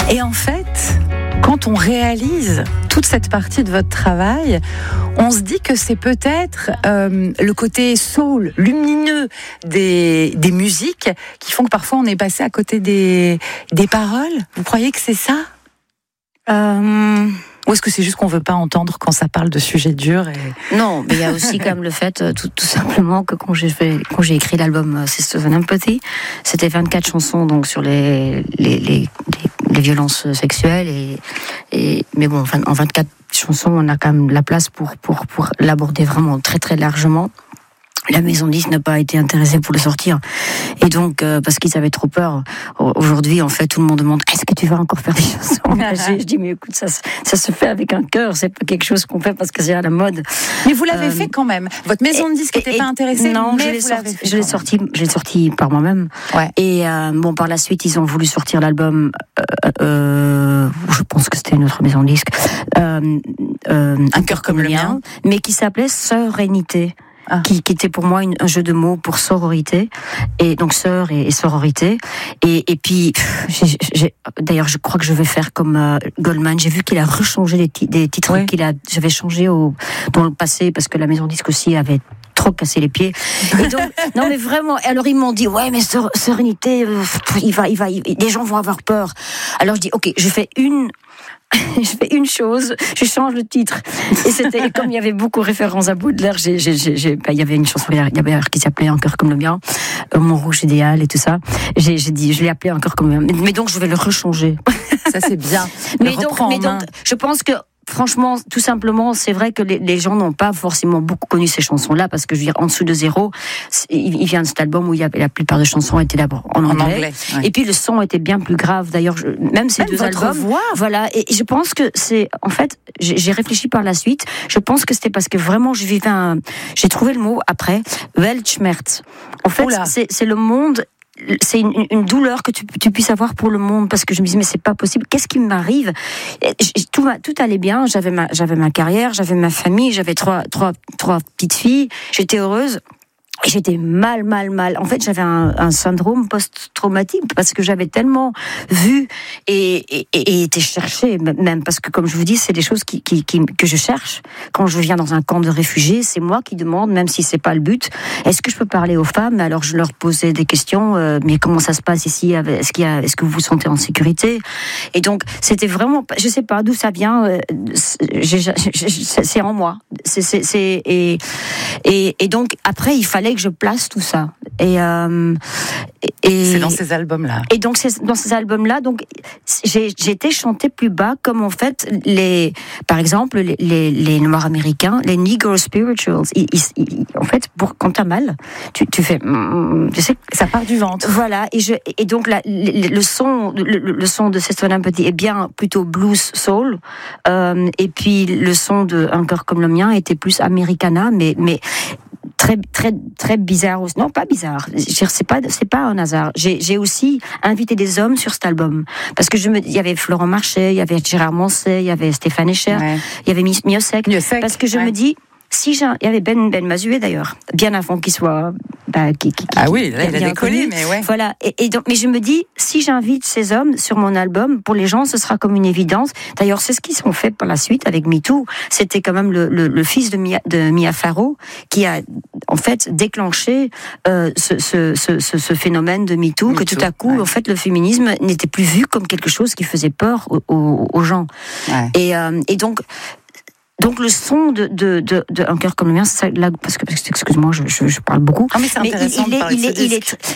Et en fait, quand on réalise toute cette partie de votre travail, on se dit que c'est peut-être le côté soul, lumineux des musiques qui font que parfois on est passé à côté des paroles. Vous croyez que c'est ça ? Ou est-ce que c'est juste qu'on veut pas entendre quand ça parle de sujets durs Non, mais il y a aussi quand même le fait, tout simplement, que quand j'ai écrit l'album Sisters and Empathy, c'était 24 chansons donc sur les violences sexuelles mais bon, en 24 chansons, on a quand même la place pour l'aborder vraiment très très largement. La maison 10 n'a pas été intéressée pour le sortir. Et donc, parce qu'ils avaient trop peur. Aujourd'hui, en fait, tout le monde demande, est-ce que tu vas encore faire des chansons? Je dis, mais écoute, ça se fait avec un cœur. C'est pas quelque chose qu'on fait parce que c'est à la mode. Mais vous l'avez fait quand même. Votre maison de disque n'était pas intéressée. Non, je l'ai sorti par moi-même. Ouais. Et bon, par la suite, ils ont voulu sortir l'album. Je pense que c'était une autre maison de disque. Un cœur comme le mien, mais qui s'appelait Sérénité. Qui était pour moi un jeu de mots pour sororité, et donc sœur et sororité, et puis d'ailleurs je crois que je vais faire comme Goldman. J'ai vu qu'il a rechangé des titres j'avais changé dans le passé parce que la maison disque aussi avait trop cassé les pieds. Et donc, non mais vraiment, alors ils m'ont dit ouais mais sérénité, les gens vont avoir peur. Alors je dis ok, je fais une chose, je change le titre. Et c'était comme il y avait beaucoup de références à Baudelaire, il y avait une chanson qui s'appelait Un cœur comme le mien, Mon rouge idéal et tout ça. J'ai dit, je l'ai appelé Un cœur comme le mien. Mais donc je vais le rechanger. Ça c'est bien. Mais donc, je pense que franchement, tout simplement, c'est vrai que les gens n'ont pas forcément beaucoup connu ces chansons-là, parce que je veux dire, En dessous de zéro, il vient de cet album où la plupart des chansons étaient d'abord en anglais. Ouais. Et puis le son était bien plus grave. D'ailleurs, même ces deux albums, voix. Voilà. Et je pense que c'est, en fait, j'ai réfléchi par la suite. Je pense que c'était parce que vraiment j'ai trouvé le mot après, Weltschmerz. En fait, c'est le monde. C'est une douleur que tu puisses avoir pour le monde, parce que je me dis mais c'est pas possible, qu'est-ce qui m'arrive? Tout allait bien, j'avais ma carrière, j'avais ma famille, j'avais trois petites filles, j'étais heureuse. J'étais mal. En fait, j'avais un syndrome post-traumatique parce que j'avais tellement vu et été chercher, même parce que, comme je vous dis, c'est des choses que je cherche. Quand je viens dans un camp de réfugiés, c'est moi qui demande, même si c'est pas le but, est-ce que je peux parler aux femmes? Alors, je leur posais des questions, mais comment ça se passe ici? Est-ce que vous vous sentez en sécurité? Et donc, c'était vraiment, je sais pas d'où ça vient, c'est en moi. Et donc, après, il fallait que je place tout ça. Et c'est dans ces albums-là. Et donc, c'est dans ces albums-là, donc, j'ai été chanter plus bas, comme en fait, par exemple, les Noirs américains, les Negro Spirituals, en fait, quand t'as mal, tu fais, tu sais, ça part du ventre. Voilà. Et donc, le son de Sisters and Empathy est bien plutôt blues soul, et puis le son de Un cœur comme le mien était plus Americana, mais très très très bizarre aussi. Non, pas bizarre. C'est pas un hasard. J'ai aussi invité des hommes sur cet album parce que il y avait Florent Marchais, il y avait Gérard Moncey, il y avait Stéphane Echer, il y avait Miosek. Parce que je me dis, il y avait Ben Mazué d'ailleurs, bien avant qu'il soit oui, là, il a décollé, mais ouais. Voilà. Et donc, mais je me dis, si j'invite ces hommes sur mon album, pour les gens, ce sera comme une évidence. D'ailleurs, c'est ce qu'ils ont fait par la suite avec MeToo. C'était quand même le fils de Mia Farrow qui a en fait déclenché ce phénomène de MeToo, que tout à coup, en fait, le féminisme n'était plus vu comme quelque chose qui faisait peur aux gens. Ouais. Et donc le son de Un cœur comme le mien, c'est ça, là, parce que excuse-moi, je parle beaucoup. Ah, mais c'est intéressant de parler de ce disque.